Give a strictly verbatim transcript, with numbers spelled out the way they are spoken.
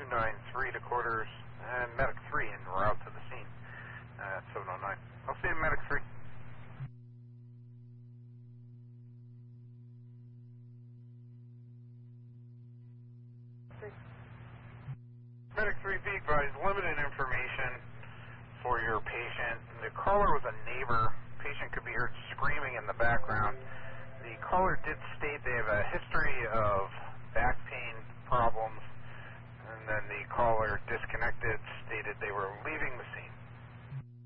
nine three to quarters, and Medic three en route to the scene at seven oh nine. I'll see you, Medic three. Medic three, be advised, limited information for your patient. The caller was a neighbor. Patient could be heard screaming in the background. The caller did state they have a history of back pain problems, and then the caller disconnected, stated they were leaving the scene.